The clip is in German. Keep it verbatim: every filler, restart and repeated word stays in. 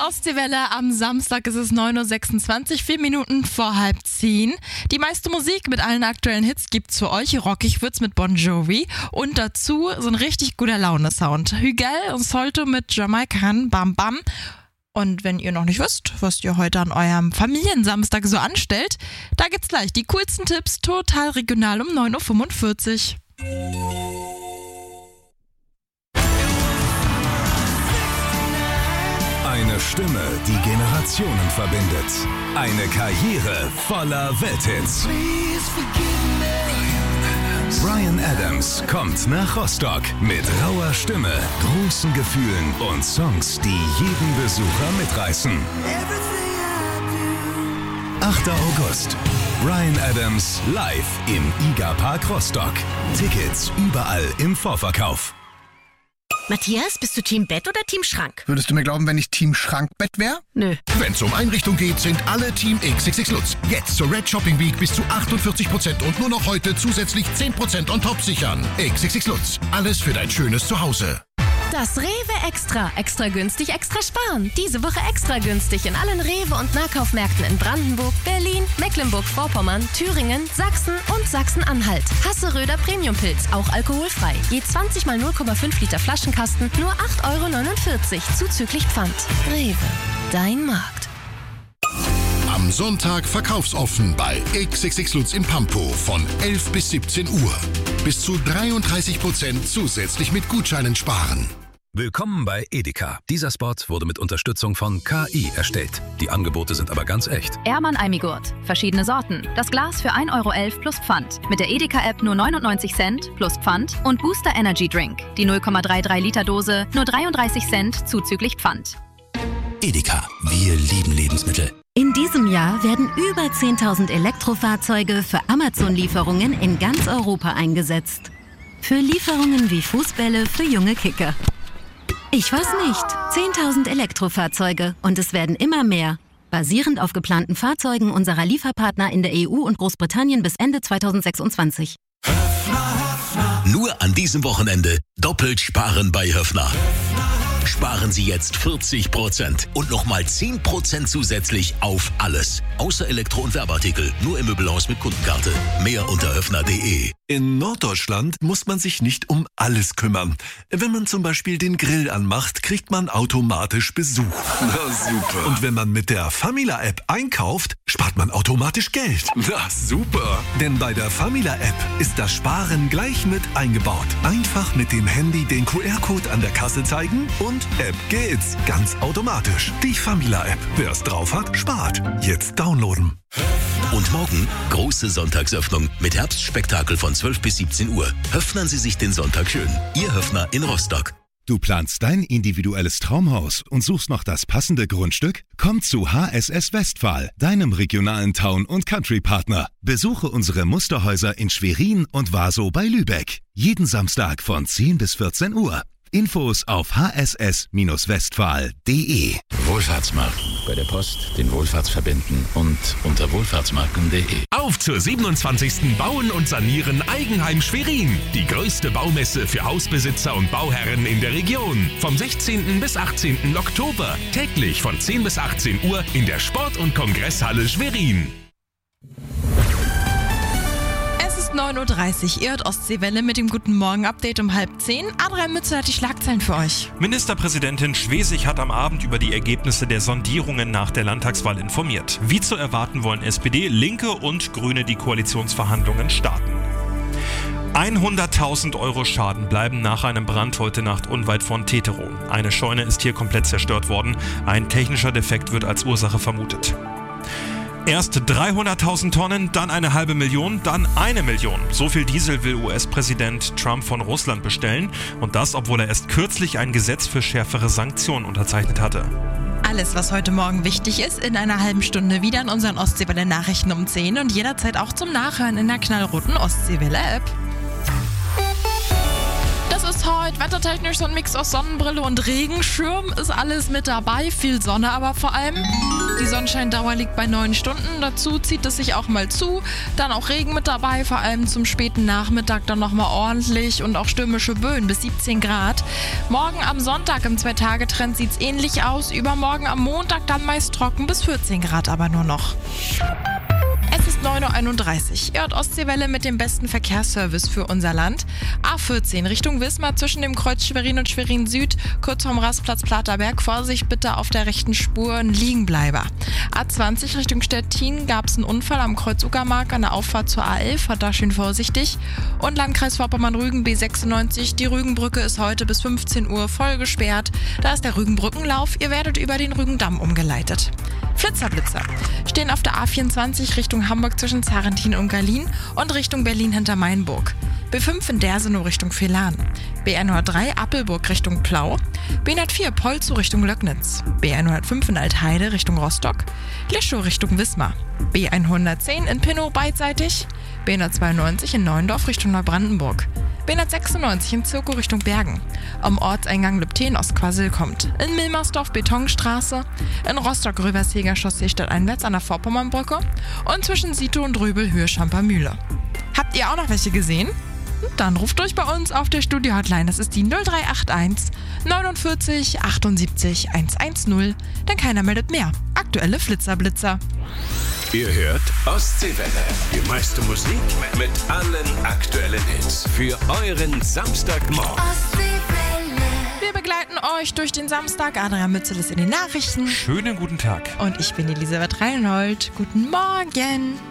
Ostseewelle. Am Samstag ist es neun Uhr sechsundzwanzig, vier Minuten vor halb zehn. Die meiste Musik mit allen aktuellen Hits gibt's für euch. Rockig wird's mit Bon Jovi. Und dazu so ein richtig guter Laune-Sound. Hügel und Solto mit Jamaican, Bam Bam. Und wenn ihr noch nicht wisst, was ihr heute an eurem Familiensamstag so anstellt, da gibt's gleich die coolsten Tipps, total regional um neun Uhr fünfundvierzig. Eine Stimme, die Generationen verbindet. Eine Karriere voller Welthits. Bryan Adams kommt nach Rostock mit rauer Stimme, großen Gefühlen und Songs, die jeden Besucher mitreißen. achter August. Bryan Adams live im Iga-Park Rostock. Tickets überall im Vorverkauf. Matthias, bist du Team Bett oder Team Schrank? Würdest du mir glauben, wenn ich Team Schrankbett wäre? Nö. Wenn es um Einrichtung geht, sind alle Team X X X Lutz. Jetzt zur Red Shopping Week bis zu achtundvierzig Prozent und nur noch heute zusätzlich zehn Prozent on top sichern. X X X Lutz. Alles für dein schönes Zuhause. Das Rewe Extra. Extra günstig, extra sparen. Diese Woche extra günstig in allen Rewe- und Nahkaufmärkten in Brandenburg, Berlin, Mecklenburg-Vorpommern, Thüringen, Sachsen und Sachsen-Anhalt. Hasseröder Premiumpilz, auch alkoholfrei. Je zwanzig mal null Komma fünf Liter Flaschenkasten, nur acht Euro neunundvierzig, zuzüglich Pfand. Rewe, dein Markt. Am Sonntag verkaufsoffen bei X X X Lutz in Pampo von elf bis siebzehn Uhr. Bis zu dreiunddreißig Prozent zusätzlich mit Gutscheinen sparen. Willkommen bei Edeka. Dieser Spot wurde mit Unterstützung von K I erstellt. Die Angebote sind aber ganz echt. Ehrmann Almigurt. Verschiedene Sorten. Das Glas für ein Euro elf plus Pfand. Mit der Edeka-App nur neunundneunzig Cent plus Pfand. Und Booster Energy Drink. Die null Komma dreiunddreißig Liter Dose nur dreiunddreißig Cent zuzüglich Pfand. Edeka. Wir lieben Lebensmittel. In diesem Jahr werden über zehntausend Elektrofahrzeuge für Amazon-Lieferungen in ganz Europa eingesetzt. Für Lieferungen wie Fußbälle für junge Kicker. Ich weiß nicht. zehntausend Elektrofahrzeuge und es werden immer mehr. Basierend auf geplanten Fahrzeugen unserer Lieferpartner in der E U und Großbritannien bis Ende zweitausendsechsundzwanzig. Nur an diesem Wochenende doppelt sparen bei Höffner. Sparen Sie jetzt vierzig Prozent und nochmal zehn Prozent zusätzlich auf alles. Außer Elektro- und Werbeartikel. Nur im Möbelhaus mit Kundenkarte. Mehr unter höffner punkt de. In Norddeutschland muss man sich nicht um alles kümmern. Wenn man zum Beispiel den Grill anmacht, kriegt man automatisch Besuch. Na super. Und wenn man mit der Famila-App einkauft, spart man automatisch Geld. Na super. Denn bei der Famila-App ist das Sparen gleich mit eingebaut. Einfach mit dem Handy den Q R-Code an der Kasse zeigen und App geht's. Ganz automatisch. Die Famila-App. Wer es drauf hat, spart. Jetzt downloaden. Und morgen große Sonntagsöffnung mit Herbstspektakel von zwölf bis siebzehn Uhr. Höffnern Sie sich den Sonntag schön. Ihr Höffner in Rostock. Du planst dein individuelles Traumhaus und suchst noch das passende Grundstück? Komm zu H S S Westphal, deinem regionalen Town- und Country-Partner. Besuche unsere Musterhäuser in Schwerin und Waso bei Lübeck. Jeden Samstag von zehn bis vierzehn Uhr. Infos auf h s s westphal punkt de. Wohlfahrtsmarken. Bei der Post den Wohlfahrtsverbänden und unter wohlfahrtsmarken punkt de. Auf zur siebenundzwanzigsten Bauen und Sanieren Eigenheim Schwerin. Die größte Baumesse für Hausbesitzer und Bauherren in der Region. Vom sechzehnten bis achtzehnten Oktober. Täglich von zehn bis achtzehn Uhr in der Sport- und Kongresshalle Schwerin. neun Uhr dreißig, ihr hört Ostseewelle mit dem Guten Morgen-Update um halb zehn. Adrian Mütze hat die Schlagzeilen für euch. Ministerpräsidentin Schwesig hat am Abend über die Ergebnisse der Sondierungen nach der Landtagswahl informiert. Wie zu erwarten wollen S P D, Linke und Grüne die Koalitionsverhandlungen starten. hunderttausend Euro Schaden bleiben nach einem Brand heute Nacht unweit von Teterow. Eine Scheune ist hier komplett zerstört worden. Ein technischer Defekt wird als Ursache vermutet. Erst dreihunderttausend Tonnen, dann eine halbe Million, dann eine Million. So viel Diesel will U S-Präsident Trump von Russland bestellen. Und das, obwohl er erst kürzlich ein Gesetz für schärfere Sanktionen unterzeichnet hatte. Alles, was heute Morgen wichtig ist, in einer halben Stunde wieder in unseren Ostseewelle-Nachrichten um zehn und jederzeit auch zum Nachhören in der knallroten Ostseewelle-App. Das ist ist heute wettertechnisch so ein Mix aus Sonnenbrille und Regenschirm. Ist alles mit dabei, viel Sonne aber vor allem. Die Sonnenscheindauer liegt bei neun Stunden. Dazu zieht es sich auch mal zu. Dann auch Regen mit dabei, vor allem zum späten Nachmittag dann nochmal ordentlich und auch stürmische Böen bis siebzehn Grad. Morgen am Sonntag im Zwei-Tage-Trend sieht es ähnlich aus. Übermorgen am Montag dann meist trocken bis vierzehn Grad aber nur noch. Es ist neun Uhr einunddreißig. Ihr hört Ostseewelle mit dem besten Verkehrsservice für unser Land. A vierzehn Richtung Wismar zwischen dem Kreuz Schwerin und Schwerin Süd, kurz vorm Rastplatz Platerberg. Vorsicht bitte auf der rechten Spur, ein Liegenbleiber. A zwanzig Richtung Stettin gab es einen Unfall am Kreuz Uckermark an der Auffahrt zur A elf. Fahrt da schön vorsichtig. Und Landkreis Vorpommern-Rügen B sechsundneunzig. Die Rügenbrücke ist heute bis fünfzehn Uhr voll gesperrt. Da ist der Rügenbrückenlauf. Ihr werdet über den Rügendamm umgeleitet. Flitzerblitzer stehen auf der A vierundzwanzig Richtung Hamburg zwischen Zarentin und Berlin und Richtung Berlin hinter Mainburg. B fünf in Dersenow Richtung Vehlan. B hundertdrei Appelburg Richtung Plau. B hundertvier Polzow Richtung Löcknitz. B hundertfünf in Altheide Richtung Rostock. Lischow Richtung Wismar. B hundertzehn in Pinnow beidseitig. B hundertzweiundneunzig in Neuendorf Richtung Neubrandenburg. B hundertsechsundneunzig in Zirkow Richtung Bergen. Am Ortseingang Lübten Ostquarsil kommt. In Milmersdorf Betonstraße. In Rostock-Röversheger Chaussee stadteinwärts an der Vorpommernbrücke. Und zwischen Sito und Röbel Höhe Schamper-Mühle. Habt ihr auch noch welche gesehen? Dann ruft durch bei uns auf der Studio-Hotline. Das ist die null drei acht eins neunundvierzig achtundsiebzig hundertzehn. Denn keiner meldet mehr. Aktuelle Flitzerblitzer. Ihr hört Ostseewelle. Die meiste Musik mit allen aktuellen Hits. Für euren Samstagmorgen. Wir begleiten euch durch den Samstag. Adrian Mützel ist in den Nachrichten. Schönen guten Tag. Und ich bin Elisabeth Reinhold. Guten Morgen.